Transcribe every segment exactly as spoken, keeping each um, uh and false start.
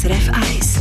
S R F eins.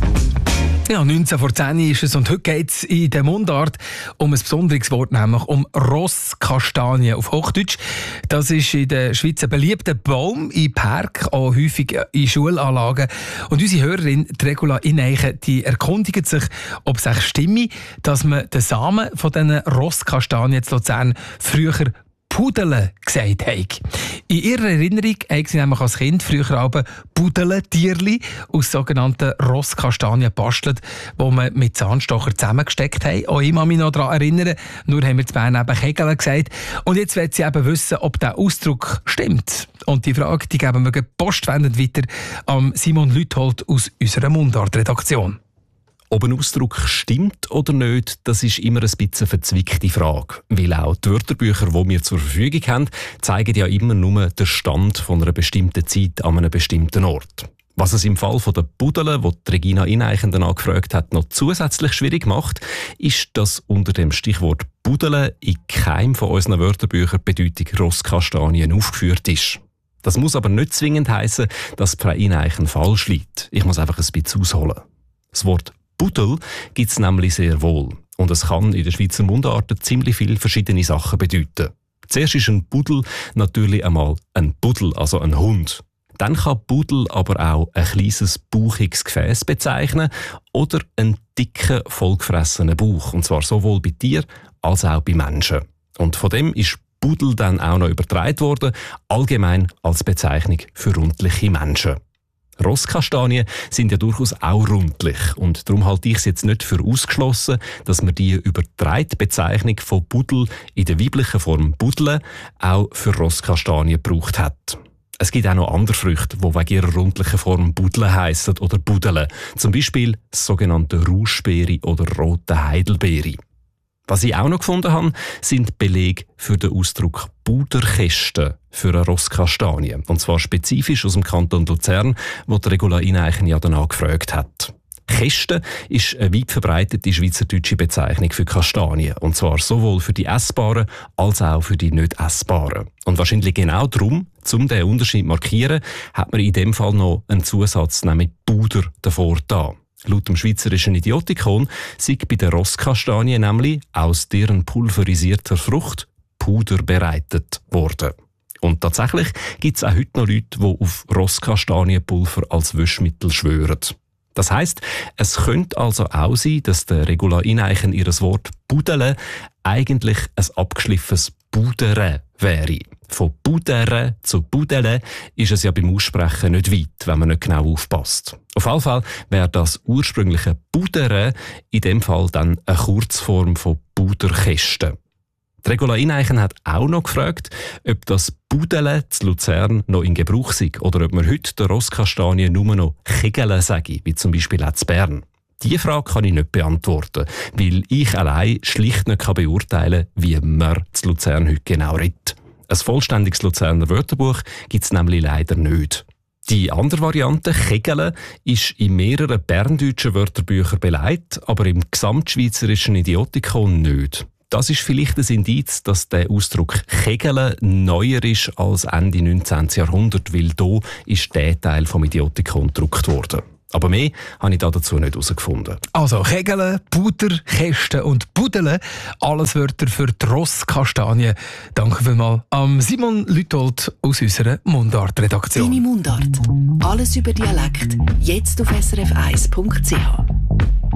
Ja, neunzehn vor zehn ist es und heute geht es in der Mundart um ein besonderes Wort, nämlich um Rosskastanie auf Hochdeutsch. Das ist in der Schweiz ein beliebter Baum in Parks, auch häufig in Schulanlagen. Und unsere Hörerin, die Regula Ineichen, die erkundigt sich, ob es echt stimme, dass man den Samen von diesen Rosskastanien in Luzern früher Pudele gesagt hat. In ihrer Erinnerung haben sie nämlich als Kind früher aber Pudele-Tierli aus sogenannten Rosskastanien gebastelt, die man mit Zahnstocher zusammengesteckt haben. Auch ich kann mich noch daran erinnern, nur haben wir zu Bern eben Kegel gesagt. Und jetzt will sie eben wissen, ob der Ausdruck stimmt. Und die Frage die geben wir postwendend weiter an Simon Lüthold aus unserer Mundart-Redaktion. Ob ein Ausdruck stimmt oder nicht, das ist immer ein bisschen eine verzwickte Frage. Weil auch die Wörterbücher, die wir zur Verfügung haben, zeigen ja immer nur den Stand von einer bestimmten Zeit an einem bestimmten Ort. Was es im Fall von der Pudele, wo die Regina Ineichen danach gefragt hat, noch zusätzlich schwierig macht, ist, dass unter dem Stichwort Pudele in keinem von unseren Wörterbüchern die Bedeutung Rosskastanien aufgeführt ist. Das muss aber nicht zwingend heissen, dass Frau Ineichen falsch liegt. Ich muss einfach ein bisschen ausholen. Das Wort Pudel gibt es nämlich sehr wohl. Und es kann in der Schweizer Mundart ziemlich viele verschiedene Sachen bedeuten. Zuerst ist ein Pudel natürlich einmal ein Pudel, also ein Hund. Dann kann Pudel aber auch ein kleines, bauchiges Gefäß bezeichnen oder einen dicken, vollgefressenen Bauch. Und zwar sowohl bei Tieren als auch bei Menschen. Und von dem ist Pudel dann auch noch übertragen worden, allgemein als Bezeichnung für rundliche Menschen. Rosskastanien sind ja durchaus auch rundlich und darum halte ich es jetzt nicht für ausgeschlossen, dass man die übertragene Bezeichnung von Pudel in der weiblichen Form Pudle auch für Rosskastanien gebraucht hat. Es gibt auch noch andere Früchte, die wegen ihrer rundlichen Form Pudle heissen oder Pudele, zum Beispiel das sogenannte Rauschbeere oder rote Heidelbeere. Was ich auch noch gefunden habe, sind Belege für den Ausdruck Puderkästen für eine Rosskastanie. Und zwar spezifisch aus dem Kanton Luzern, wo die Regula Ineichen ja danach gefragt hat. Kästen ist eine weit verbreitete schweizerdeutsche Bezeichnung für Kastanien. Und zwar sowohl für die essbaren als auch für die nicht essbaren. Und wahrscheinlich genau darum, um diesen Unterschied zu markieren, hat man in dem Fall noch einen Zusatz, nämlich Puder, davor da. Laut dem schweizerischen Idiotikon sind bei den Rosskastanien nämlich aus deren pulverisierter Frucht Puder bereitet worden. Und tatsächlich gibt es auch heute noch Leute, die auf Rosskastanienpulver als Waschmittel schwören. Das heisst, es könnte also auch sein, dass der Regula Ineichen ihr Wort Pudele eigentlich ein abgeschliffenes Pudere wäre. Von Pudere zu Pudele ist es ja beim Aussprechen nicht weit, wenn man nicht genau aufpasst. Auf jeden Fall wäre das ursprüngliche Pudere in dem Fall dann eine Kurzform von Puderkästen. Die Regula Ineichen hat auch noch gefragt, ob das Pudele zu Luzern noch in Gebrauch sei oder ob man heute der Rosskastanie nur noch Kegele sage, wie zum Beispiel auch zu Bern. Diese Frage kann ich nicht beantworten, weil ich allein schlicht nicht beurteilen kann, wie man zu Luzern heute genau redet. Ein vollständiges Luzerner Wörterbuch gibt es nämlich leider nicht. Die andere Variante, Kegele, ist in mehreren berndeutschen Wörterbüchern belegt, aber im gesamtschweizerischen Idiotikon nicht. Das ist vielleicht ein Indiz, dass der Ausdruck Kegele neuer ist als Ende neunzehnten Jahrhundert, weil hier ist der Teil vom Idiotikon gedruckt worden. Aber mehr habe ich dazu nicht herausgefunden. Also Kegele, Puder, Kästen und Pudele, alles Wörter für die Rosskastanie. Danke vielmals an Simon Lüthold aus unserer Mundart-Redaktion. Deine Mundart. Alles über Dialekt. Jetzt auf s r f eins punkt c h.